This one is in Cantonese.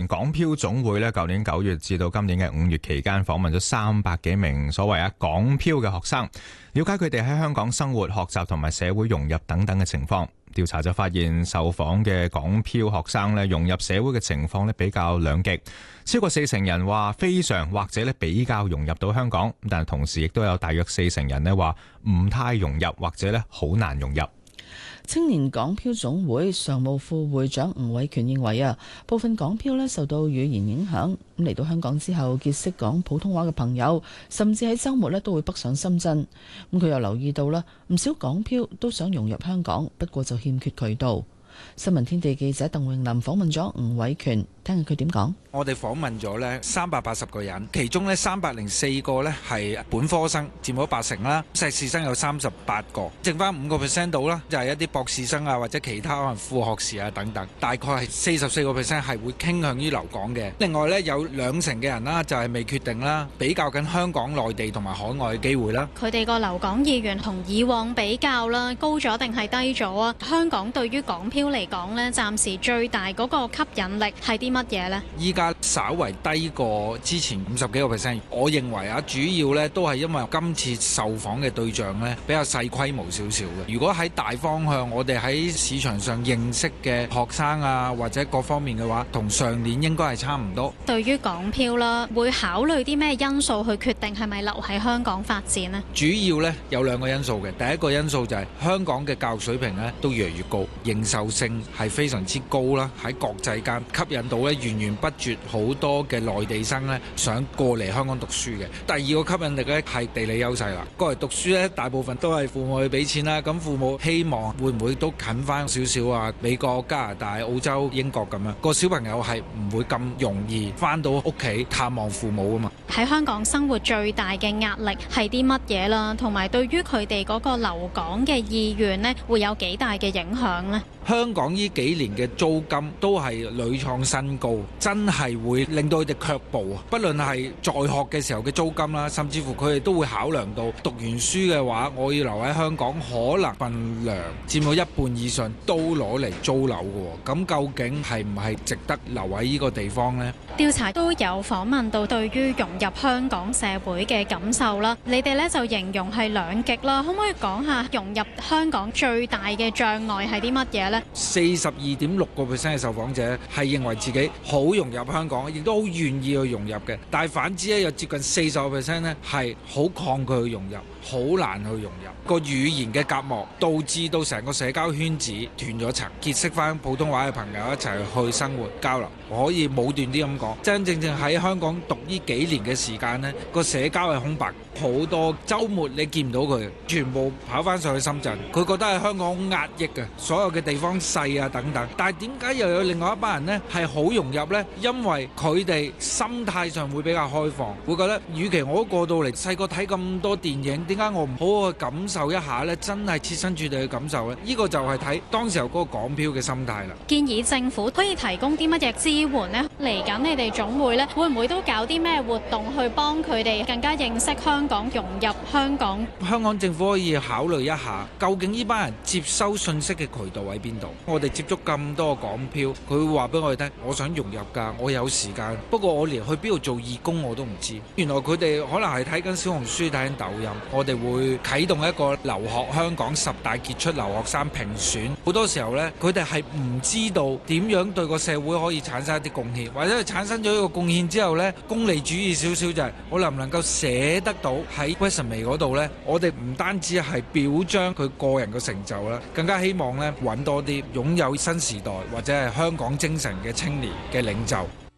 港漂總會咧，舊年9月至到今年嘅5月期間，訪問咗300幾名所謂港漂嘅學生，了解佢哋喺香港生活、學習同埋社會融入等等嘅情況。調查就發現，受訪嘅港漂學生咧，融入社會嘅情況咧比較兩極，超過40%人話非常或者咧比較融入到香港，但係同時亦都有大約40%人咧話唔太融入或者咧好難融入。 青年港漂總會常務副會長吳偉權認為部分港漂咧受到語言影響，咁嚟到香港之後結識講普通話嘅朋友，甚至喺週末咧都會北上深圳。咁佢又留意到啦，唔少港漂都想融入香港，不過就欠缺渠道。新聞天地記者鄧詠琳訪問咗吳偉權，聽下佢點講。 我哋訪問咗呢380個人，其中呢304個呢係本科生，佔咗80%啦。碩士生有38個，剩翻5% 到啦，就係一啲博士生啊，或者其他可能副學士啊等等。大概係44% 係會傾向於留港嘅。另外呢，有2成嘅人啦，就係未決定啦，比較緊香港、內地同埋海外嘅機會啦。 佢哋個留港意願同以往比較啦，高咗定係低咗啊？香港對於港漂嚟講呢，暫時最大嗰個吸引力係啲乜嘢呢？ 依家稍為低過之前50幾個%，我認為主要呢都係因為今次受訪嘅對象呢比較細規模少少嘅。如果喺大方向，我哋喺市場上認識嘅學生啊，或者各方面嘅話，同上年應該係差唔多。 對於港漂啦，會考慮啲咩因素去決定係咪留喺香港發展呢？ 主要呢有2個因素嘅。第一個因素就係香港嘅教育水平呢都越嚟越高，認受性係非常之高啦，喺國際間吸引到呢源源不絕好多嘅內地生呢想過嚟香港讀書嘅。第二個吸引力呢係地理優勢啦，過嚟讀書呢大部分都係父母去俾錢啦，咁父母希望會唔會都近翻少少啊？美國、加拿大、澳洲、英國咁樣，個小朋友係唔會咁容易翻到屋企探望父母啊嘛。 喺香港生活最大嘅壓力係啲乜嘢啦？同埋對於佢哋嗰個留港嘅意願呢，會有幾大嘅影響呢？ 香港呢幾年嘅租金都係屢創新高，真係會令到佢哋卻步啊！不論係在學嘅時候嘅租金啦，甚至乎佢哋都會考量到讀完書嘅話，我要留喺香港，可能份糧佔到一半以上都攞嚟租樓嘅。咁究竟係唔係值得留喺呢個地方呢？ 調查都有訪問到對於融入香港社會嘅感受啦，你哋呢就形容係兩極啦，可唔可以講下融入香港最大嘅障礙係啲乜嘢呢 ？42.6% 嘅受訪者係認為自己好融入香港，亦都好願意去融入嘅。但係反之咧，有接近40% 咧係好抗拒去融入，好難去融入。個語言嘅隔膜導致到成個社交圈子斷咗層，結識翻普通話嘅朋友一齊去生活交流。我可以武斷啲咁講，真真正正喺香港讀呢幾年嘅時間呢，個社交係空白，好多週末你見唔到佢，全部跑翻上去深圳。佢覺得喺香港好壓抑嘅，所有嘅地方細啊等等。但係點解又有另外一班人呢係好融入呢？因為佢哋心態上會比較開放，會覺得與其我都過到嚟細個睇咁多電影，點解我唔好好去感受一下呢？真係設身處地去感受呢？呢個就係睇當時候嗰個港漂嘅心態啦。 建議政府可以提供啲乜嘢支援呢？嚟緊你哋總會呢，會唔會都搞啲咩活動去幫佢哋更加認識香港、融入香港？ 香港政府可以考慮一下，究竟呢班人接收信息嘅渠道喺邊度？我哋接觸咁多港漂，佢會話俾我哋聽，我想融入㗎，我有時間，不過我連去邊度做義工我都唔知。原來佢哋可能係睇緊小紅書、睇緊抖音。我哋會啟動一個留學香港10大傑出留學生評選。好多時候呢，佢哋係唔知道點樣對個社會可以產生一啲貢獻，或者係產生咗一個貢獻之後呢，功利主義少少就係我能唔能夠寫得到喺 resume 嗰度呢？我哋唔單止係表彰佢個人嘅成就啦，更加希望呢揾多啲擁有新時代或者係香港精神嘅青年嘅領袖。